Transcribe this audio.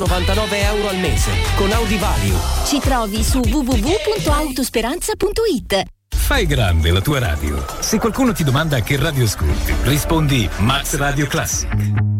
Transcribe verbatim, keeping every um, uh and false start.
novantanove euro al mese con Audi Value. Ci trovi su w w w punto autosperanza punto i t. Fai grande la tua radio. Se qualcuno ti domanda che radio ascolti, rispondi Max Radio Classic.